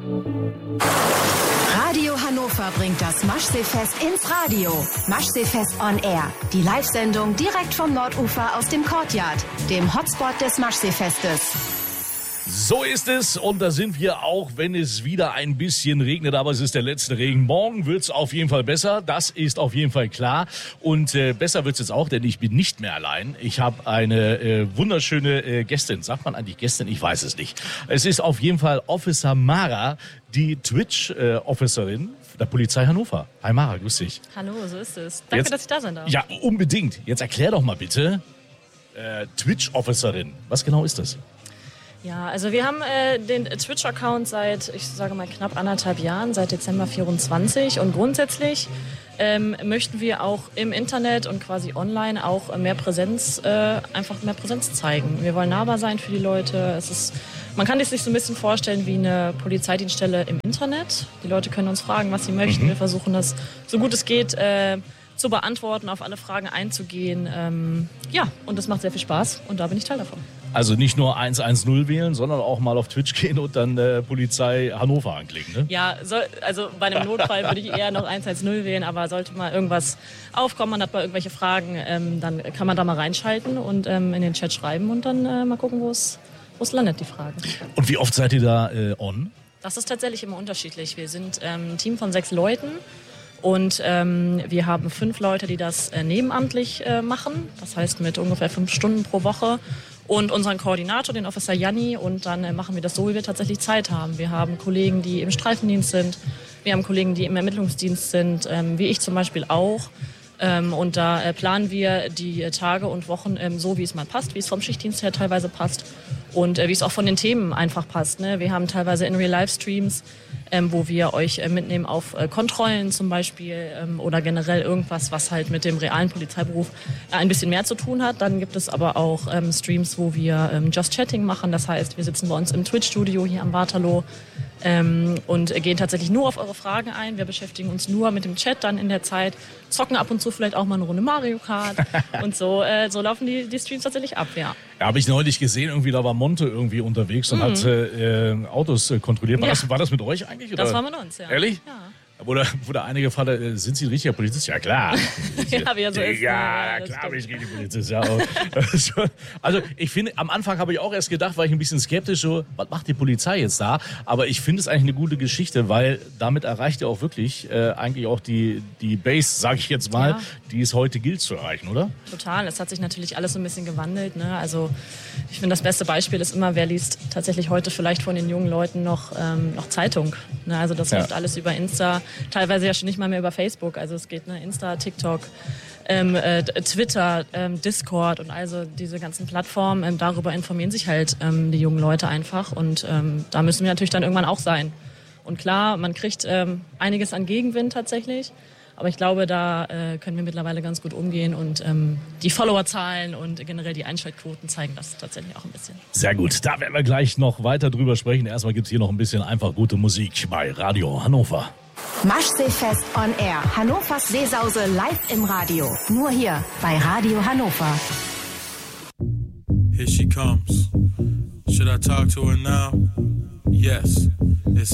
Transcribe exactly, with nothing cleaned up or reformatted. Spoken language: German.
Radio Hannover bringt das Maschseefest ins Radio. Maschseefest on Air. Die Live-Sendung direkt vom Nordufer aus dem Courtyard, dem Hotspot des Maschseefestes. So ist es und da sind wir auch, wenn es wieder ein bisschen regnet, aber es ist der letzte Regen. Morgen wird's auf jeden Fall besser, das ist auf jeden Fall klar und äh, besser wird's jetzt auch, denn ich bin nicht mehr allein. Ich habe eine äh, wunderschöne äh, Gästin, sagt man eigentlich Gästin? Ich weiß es nicht. Es ist auf jeden Fall Officer Mara, die Twitch-Officerin äh, der Polizei Hannover. Hi Mara, grüß dich. Hallo, so ist es. Danke, Jetzt, dass ich da sein darf. Ja, unbedingt. Jetzt erklär doch mal bitte, äh, Twitch-Officerin, was genau ist das? Ja, also wir haben äh, den Twitch-Account seit, ich sage mal, knapp anderthalb Jahren, seit Dezember vierundzwanzig. Und grundsätzlich ähm, möchten wir auch im Internet und quasi online auch mehr Präsenz, äh, einfach mehr Präsenz zeigen. Wir wollen nahbar sein für die Leute. Es ist, man kann es sich so ein bisschen vorstellen wie eine Polizeidienststelle im Internet. Die Leute können uns fragen, was sie möchten. Mhm. Wir versuchen das, so gut es geht, äh, zu beantworten, auf alle Fragen einzugehen. Ähm, ja, und das macht sehr viel Spaß und da bin ich Teil davon. Also nicht nur eins eins null wählen, sondern auch mal auf Twitch gehen und dann äh, Polizei Hannover anklicken, ne? Ja, soll, also bei einem Notfall würde ich eher noch eins eins null wählen, aber sollte mal irgendwas aufkommen, man hat mal irgendwelche Fragen, ähm, dann kann man da mal reinschalten und ähm, in den Chat schreiben und dann äh, mal gucken, wo es landet, die Frage. Und wie oft seid ihr da äh, on? Das ist tatsächlich immer unterschiedlich. Wir sind ähm, ein Team von sechs Leuten. Und ähm, wir haben fünf Leute, die das äh, nebenamtlich äh, machen, das heißt mit ungefähr fünf Stunden pro Woche. Und unseren Koordinator, den Officer Janni, und dann äh, machen wir das so, wie wir tatsächlich Zeit haben. Wir haben Kollegen, die im Streifendienst sind, wir haben Kollegen, die im Ermittlungsdienst sind, ähm, wie ich zum Beispiel auch. Ähm, und da äh, planen wir die äh, Tage und Wochen ähm, so, wie es mal passt, wie es vom Schichtdienst her teilweise passt und äh, wie es auch von den Themen einfach passt. Ne? Wir haben teilweise in Real-Life-Streams, ähm, wo wir euch äh, mitnehmen auf äh, Kontrollen zum Beispiel ähm, oder generell irgendwas, was halt mit dem realen Polizeiberuf äh, ein bisschen mehr zu tun hat. Dann gibt es aber auch ähm, Streams, wo wir ähm, Just Chatting machen. Das heißt, wir sitzen bei uns im Twitch-Studio hier am Waterloo ähm, und äh, gehen tatsächlich nur auf eure Fragen ein. Wir beschäftigen uns nur mit dem Chat dann in der Zeit, zocken ab und zu vielleicht auch mal eine Runde Mario Kart und so, äh, so laufen die, die Streams tatsächlich ab, ja. Ja, habe ich neulich gesehen, irgendwie da war Monte irgendwie unterwegs und mhm. hat äh, Autos äh, kontrolliert. War, ja. das, war das mit euch eigentlich? Oder? Das war mit uns, ja. Ehrlich? Ja. Wurde, wurde einige gefragt, äh, sind Sie ein richtiger Polizist? Ja, klar. ja, wie er so ist. Ja, ja, klar bin ich richtig Polizist. Ja. Also ich finde, am Anfang habe ich auch erst gedacht, war ich ein bisschen skeptisch, so, was macht die Polizei jetzt da? Aber ich finde es eigentlich eine gute Geschichte, weil damit erreicht ihr auch wirklich äh, eigentlich auch die, die Base, sage ich jetzt mal, ja. die es heute gilt zu erreichen, oder? Total, es hat sich natürlich alles so ein bisschen gewandelt. Ne? Also ich finde, das beste Beispiel ist immer, wer liest tatsächlich heute vielleicht von den jungen Leuten noch, ähm, noch Zeitung. Ne? Also das ja. läuft alles über Insta. Teilweise ja schon nicht mal mehr über Facebook. Also es geht ne, Insta, TikTok, ähm, äh, Twitter, ähm, Discord und also diese ganzen Plattformen. Ähm, darüber informieren sich halt ähm, die jungen Leute einfach. Und ähm, da müssen wir natürlich dann irgendwann auch sein. Und klar, man kriegt ähm, einiges an Gegenwind tatsächlich. Aber ich glaube, da äh, können wir mittlerweile ganz gut umgehen und ähm, die Followerzahlen und generell die Einschaltquoten zeigen das tatsächlich auch ein bisschen. Sehr gut, da werden wir gleich noch weiter drüber sprechen. Erstmal gibt es hier noch ein bisschen einfach gute Musik bei Radio Hannover. Maschseefest on Air. Hannovers Seesause live im Radio. Nur hier bei Radio Hannover. Here she comes. Should I talk to her now? Yes. It's